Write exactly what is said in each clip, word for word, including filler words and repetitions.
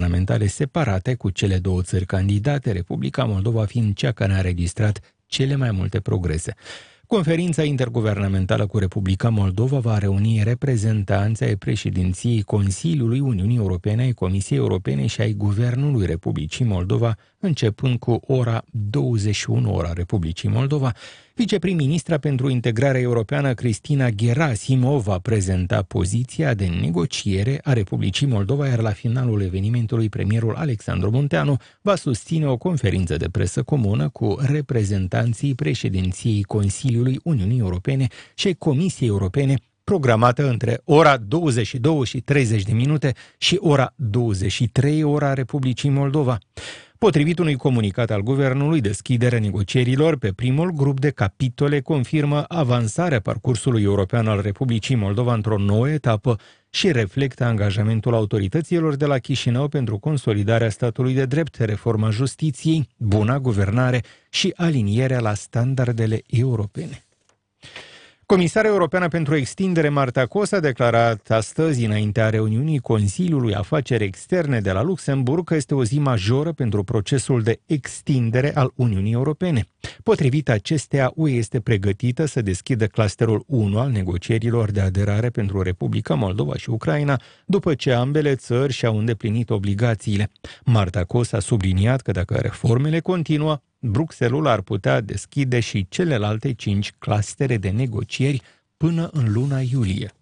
interguvernamentale separate cu cele două țări candidate, Republica Moldova fiind cea care a înregistrat cele mai multe progrese. Conferința interguvernamentală cu Republica Moldova va reuni reprezentanți ai președinției Consiliului Uniunii Europene, ai Comisiei Europene și ai Guvernului Republicii Moldova, începând cu ora douăzeci și unu ora Republicii Moldova. Viceprim-ministra pentru integrare europeană Cristina Gerasimov va prezenta poziția de negociere a Republicii Moldova, iar la finalul evenimentului premierul Alexandru Munteanu va susține o conferință de presă comună cu reprezentanții președinției Consiliului Uniunii Europene și ai Comisiei Europene, programată între ora douăzeci și două și treizeci de minute și ora douăzeci și trei ora Republicii Moldova. Potrivit unui comunicat al guvernului, deschiderea negocierilor pe primul grup de capitole confirmă avansarea parcursului european al Republicii Moldova într-o nouă etapă și reflectă angajamentul autorităților de la Chișinău pentru consolidarea statului de drept, reforma justiției, buna guvernare și alinierea la standardele europene. Comisara Europeană pentru Extindere Marta Kos a declarat astăzi, înaintea reuniunii Consiliului Afaceri Externe de la Luxemburg, că este o zi majoră pentru procesul de extindere al Uniunii Europene. Potrivit acesteia, U E este pregătită să deschidă clusterul unu al negocierilor de aderare pentru Republica Moldova și Ucraina, după ce ambele țări și-au îndeplinit obligațiile. Marta Kos a subliniat că dacă reformele continuă, Bruxelles ar putea deschide și celelalte cinci clustere de negocieri până în luna iulie.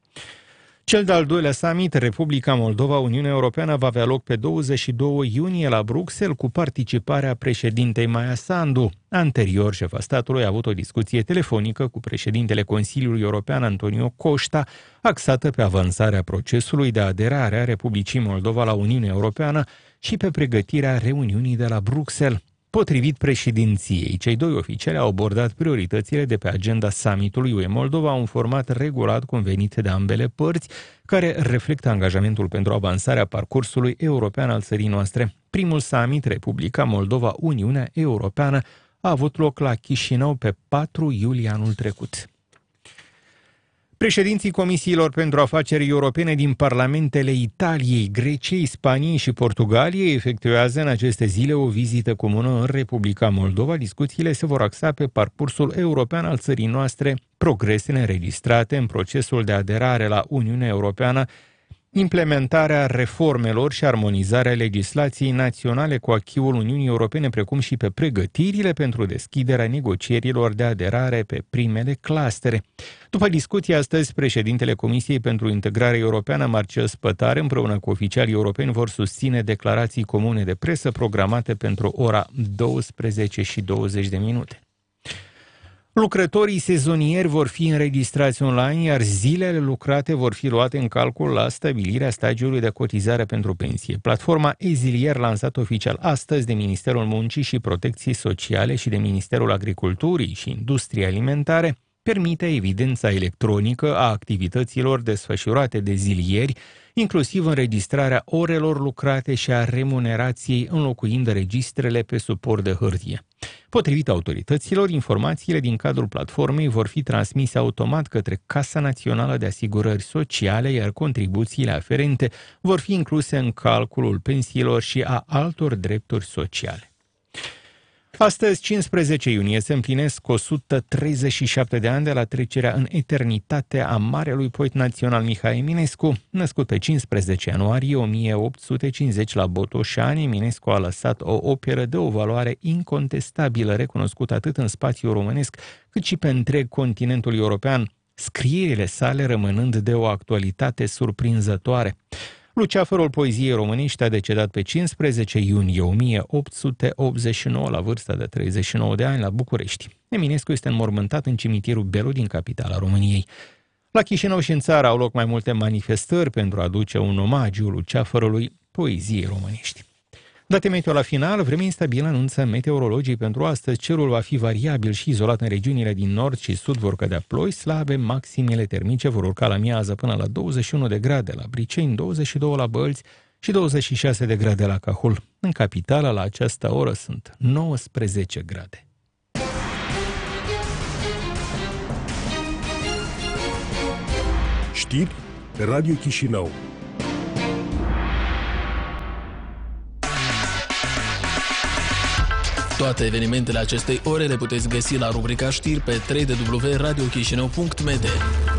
Cel de-al doilea summit Republica Moldova-Uniunea Europeană va avea loc pe douăzeci și doi iunie la Bruxelles cu participarea președintei Maia Sandu. Anterior, șefa statului a avut o discuție telefonică cu președintele Consiliului European Antonio Costa, axată pe avansarea procesului de aderare a Republicii Moldova la Uniunea Europeană și pe pregătirea reuniunii de la Bruxelles. Potrivit președinției, cei doi oficiali au abordat prioritățile de pe agenda summitului U E Moldova, un format regulat convenit de ambele părți, care reflectă angajamentul pentru avansarea parcursului european al țării noastre. Primul summit Republica Moldova-Uniunea Europeană a avut loc la Chișinău pe patru iulie anul trecut. Președinții Comisiilor pentru Afaceri Europene din parlamentele Italiei, Greciei, Spaniei și Portugaliei efectuează în aceste zile o vizită comună în Republica Moldova. Discuțiile se vor axa pe parcursul european al țării noastre, progresele înregistrate în procesul de aderare la Uniunea Europeană, implementarea reformelor și armonizarea legislației naționale cu acquis-ul Uniunii Europene, precum și pe pregătirile pentru deschiderea negocierilor de aderare pe primele clustere. După discuție astăzi, președintele Comisiei pentru Integrare Europeană, Marcel Spătar, împreună cu oficialii europeni, vor susține declarații comune de presă programate pentru ora douăsprezece și douăzeci de minute. Lucrătorii sezonieri vor fi înregistrați online, iar zilele lucrate vor fi luate în calcul la stabilirea stagiului de cotizare pentru pensie. Platforma e-Zilier, lansată oficial astăzi de Ministerul Muncii și Protecției Sociale și de Ministerul Agriculturii și Industriei Alimentare, permite evidența electronică a activităților desfășurate de zilieri, inclusiv înregistrarea orelor lucrate și a remunerației, înlocuind registrele pe suport de hârtie. Potrivit autorităților, informațiile din cadrul platformei vor fi transmise automat către Casa Națională de Asigurări Sociale, iar contribuțiile aferente vor fi incluse în calculul pensiilor și a altor drepturi sociale. Astăzi, cincisprezece iunie, se împlinesc o sută treizeci și șapte de ani de la trecerea în eternitate a marelui poet național Mihai Eminescu. Născut pe cincisprezece ianuarie o mie opt sute cincizeci la Botoșani, Eminescu a lăsat o operă de o valoare incontestabilă, recunoscută atât în spațiul românesc cât și pe întreg continentul european, scrierile sale rămânând de o actualitate surprinzătoare. Luceafărul poeziei românești a decedat pe cincisprezece iunie o mie opt sute optzeci și nouă la vârsta de treizeci și nouă de ani la București. Eminescu este înmormântat în cimitirul Belu din capitala României. La Chișinău și în țară au loc mai multe manifestări pentru a aduce un omagiu luceafărului poeziei românești. Date meteo la final, vreme instabilă anunță meteorologii pentru astăzi. Cerul va fi variabil și izolat în regiunile din nord și sud, vor cădea ploi slabe, maximele termice vor urca la miază până la douăzeci și unu de grade la Briceni, douăzeci și doi la Bălți și douăzeci și șase de grade la Cahul. În capitală, la această oră, sunt nouăsprezece grade. Știri pe Radio Chișinău. Toate evenimentele acestei ore le puteți găsi la rubrica știri pe w w w punct radio chișinău punct m d.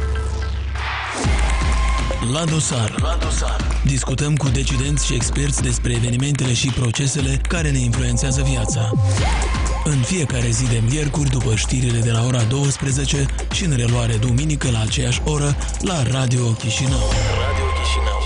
La dosar. La dosar. Discutăm cu decidenți și experți despre evenimentele și procesele care ne influențează viața. În fiecare zi de miercuri, după știrile de la ora douăsprezece și în reluare duminică la aceeași oră la Radio Chișinău. Radio Chișinău.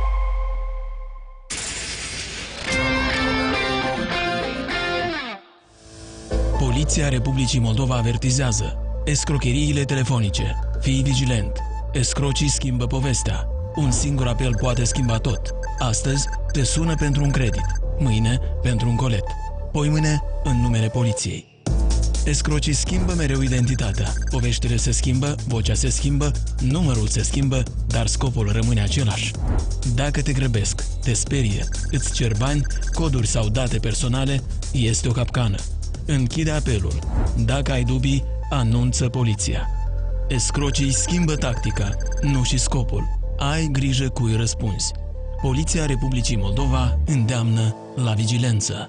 Poliția Republicii Moldova avertizează: escrocheriile telefonice. Fii vigilent. Escrocii schimbă povestea. Un singur apel poate schimba tot. Astăzi te sună pentru un credit, mâine pentru un colet, poimâine în numele poliției. Escrocii schimbă mereu identitatea. Poveștile se schimbă, vocea se schimbă, numărul se schimbă, dar scopul rămâne același. Dacă te grăbesc, te sperie, îți cer bani, coduri sau date personale, este o capcană. Închide apelul. Dacă ai dubii, anunță poliția. Escrocii schimbă tactica, nu și scopul. Ai grijă cui răspunzi. Poliția Republicii Moldova îndeamnă la vigilență.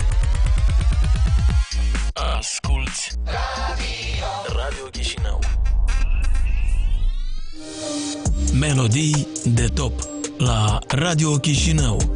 Asculți Radio, Radio Chișinău. Melodii de top la Radio Chișinău.